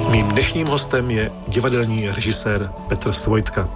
Mým dnešním hostem je divadelní režisér Petr Svojtka.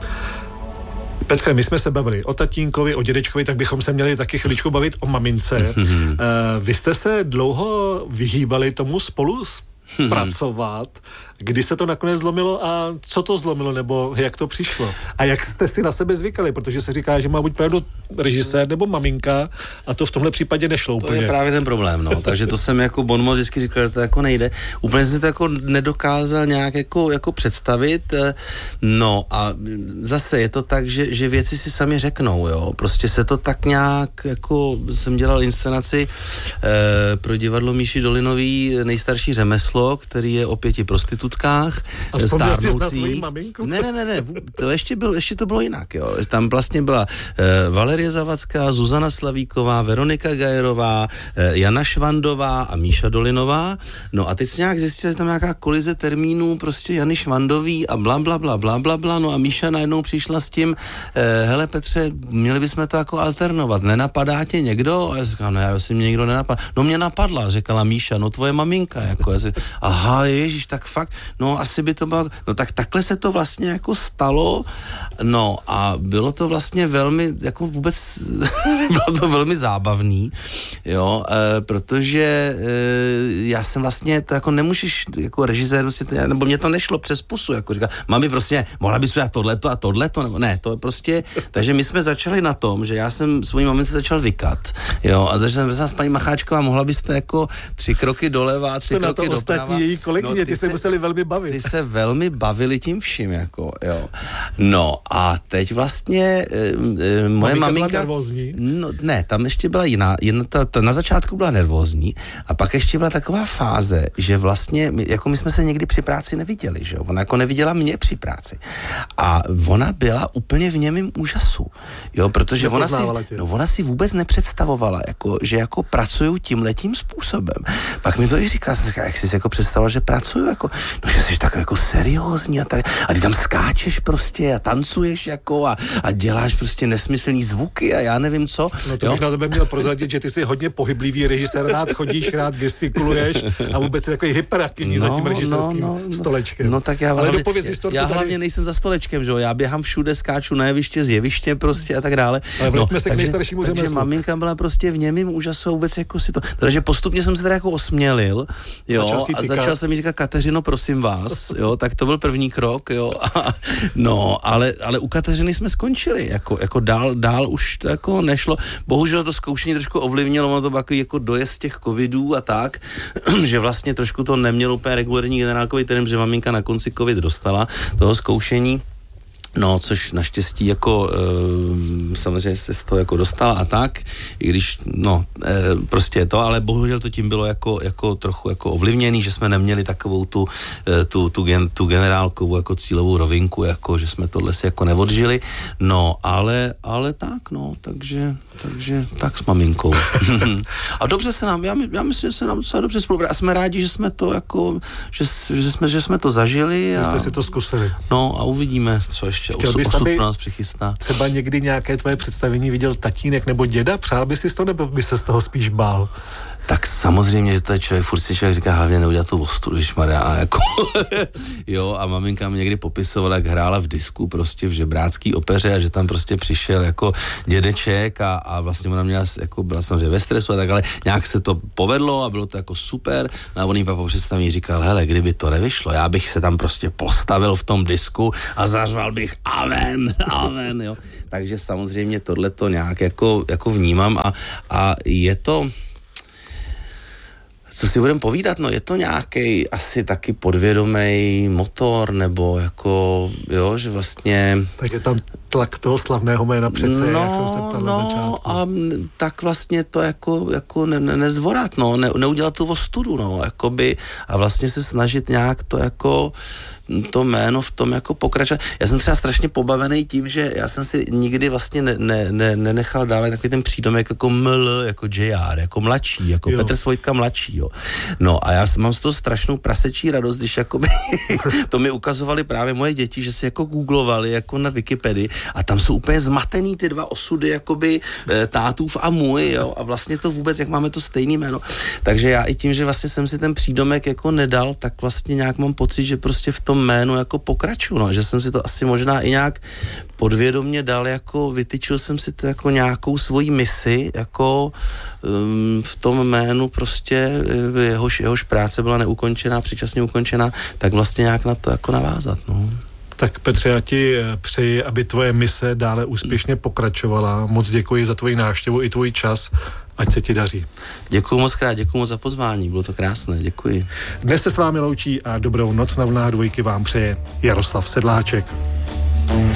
Petře, my jsme se bavili o tatínkovi, o dědečkovi, tak bychom se měli taky chviličku bavit o mamince. Vy jste se dlouho vyhýbali tomu spolu pracovat. Kdy se to nakonec zlomilo a co to zlomilo, nebo jak to přišlo? A jak jste si na sebe zvykali, protože se říká, že má buď pravdu režisér nebo maminka a to v tomhle případě nešlo úplně. To je právě ten problém, no. Takže to jsem jako bonmot vždycky říkal, že to jako nejde. Úplně jsem si to jako nedokázal nějak jako představit. No a zase je to tak, že věci si sami řeknou, jo. Prostě se to tak nějak, jako jsem dělal inscenaci pro divadlo Míši Dolinový Nejstarší řemeslo, který je o 5 prostitutkách a vzpomněl jsi na svoji maminku? Ne, to ještě to bylo jinak, jo. Tam vlastně byla Valerie Zavacká, Zuzana Slavíková, Veronika Gajerová, Jana Švandová a Míša Dolinová. No a teď si nějak zjistil, že tam nějaká kolize termínů prostě Jany Švandový a bla, no a Míša najednou přišla s tím, hele Petře, měli bychom to jako alternovat, nenapadá tě někdo? A já říkám, no já si mě někdo nenapadá. No mě napadla, řekala Míša, no tvoje maminka, jako já si, aha, ježiš, tak fakt, no asi by to bylo, no tak takhle se to vlastně jako stalo, no a bylo to vlastně velmi, jako vůbec, bylo to velmi zábavný, jo, protože já jsem vlastně, to jako nemůžeš, jako režisér, prostě, nebo mě to nešlo přes pusu, jako říká, mami prostě, mohla bys udělat tohleto a tohleto, nebo ne, to je prostě, takže my jsme začali na tom, že já jsem svojí mamince začal vykat, jo, a začal jsem s paní Macháčková, mohla byste jako 3 kroky doleva, 3 kroky doprava. Ostatní její kolegyně, no, ty se museli velmi bavit. Ty se velmi bavili tím vším, jako, jo. No a teď vlastně moje maminka byla nervózní? No, ne, tam ještě byla jiná, na začátku byla nervózní a pak ještě byla taková fáze, že vlastně, jako my jsme se někdy při práci neviděli, že jo, ona jako neviděla mě při práci a ona byla úplně v němým úžasu, jo, protože ona si vůbec nepředstavovala, jako, že jako pracuju tímhletím způsobem. Pak mi to i říká, jak jsi jako představoval, že pracuju, jako, no, že jsi tak jako seriózní a ty tam skáčeš prostě a tancuješ jako a děláš prostě nesmyslný zvuky a já nevím co. No to bych na tebe měl prozradit, že ty jsi hodně pohyblivý režisér, rád chodíš, rád gestikuluješ a vůbec je takový hyperaktivní za tím režisérským stolečkem. No tak já hlavně nejsem za stolečkem, že jo, já běhám všude, skáču na jeviště, z jeviště prostě a tak dále. Ale vraťme se k nejstaršímu řemeslu. Takže maminka byla prostě v němým úžasu vůbec jako si to. Takže postupně jsem se teda jako osmělil, jo, a začal jsem jí říkat, Kateřino, prosím vás, jo, tak to byl první krok, jo. No, ale u Kateřiny jsme skončili, jako dál už to jako nešlo. Bohužel to zkoušení trošku ovlivnilo, ono to bylo jako dojezd těch covidů a tak, že vlastně trošku to nemělo úplně regulární generálkový termín, že maminka na konci covid dostala toho zkoušení. No, což naštěstí jako samozřejmě se z toho jako dostala a tak, i když, no, prostě to, ale bohužel to tím bylo jako trochu jako ovlivněný, že jsme neměli takovou tu generálkovou jako cílovou rovinku, jako, že jsme tohle si jako neodžili, no, ale tak, no, takže tak s maminkou. A dobře se nám, já myslím, že se nám docela dobře spolupracovali a jsme rádi, že jsme to jako, že jsme to zažili. Jste si to zkusili. No a uvidíme, co ještě osud pro nás přichystá. Třeba někdy nějaké tvoje představení viděl tatínek nebo děda? Přál by si to, nebo by se z toho spíš bál? Tak samozřejmě, že to je člověk, furt si člověk říká, hlavně neudělat tu ostudu, ježišmarja, a jako, jo, a maminka mi někdy popisovala, jak hrála v disku prostě v žebrácký opeře a že tam prostě přišel jako dědeček a vlastně ona měla, jako byla samozřejmě ve stresu a tak, ale nějak se to povedlo a bylo to jako super. A on jí pak po představení říkal, hele, kdyby to nevyšlo, já bych se tam prostě postavil v tom disku a zařval bych amen, jo. Takže samozřejmě tohle to nějak jako vnímám a je to, co si budeme povídat, no je to nějaký asi taky podvědomý motor, nebo jako, jo, že vlastně... Tak je tam tlak toho slavného jména přece, jak jsem se ptal na začátku. A tak vlastně to jako nezvorat, no, neudělat tu ostudu, no, jakoby, a vlastně se snažit nějak to jako to jméno v tom jako pokračovat. Já jsem třeba strašně pobavený tím, že já jsem si nikdy vlastně nenechal dávat takový ten přídomek jako ML, jako JR, jako mladší, jako jo. Petr Svojtka mladší, jo. No a já mám z toho strašnou prasečí radost, když jakoby to mi ukazovali právě moje děti, že si jako googlovali jako na Wikipedii a tam jsou úplně zmatený ty dva osudy, jakoby tátův a můj, jo, a vlastně to vůbec, jak máme to stejné jméno. Takže já i tím, že vlastně jsem si ten přídomek jako nedal, tak vlastně nějak mám pocit, že prostě v tom jménu jako pokračuju, no, že jsem si to asi možná i nějak podvědomě dal, jako vytyčil jsem si to jako nějakou svoji misi, jako v tom jménu prostě jehož práce byla neukončená, předčasně ukončená, tak vlastně nějak na to jako navázat, no. Tak Petře, já ti přeji, aby tvoje mise dále úspěšně pokračovala. Moc děkuji za tvoji návštěvu i tvůj čas. Ať se ti daří. Děkuji moc krát, děkuji moc za pozvání, bylo to krásné, děkuji. Dnes se s vámi loučí a dobrou noc na vlnách Dvojky vám přeje Jaroslav Sedláček.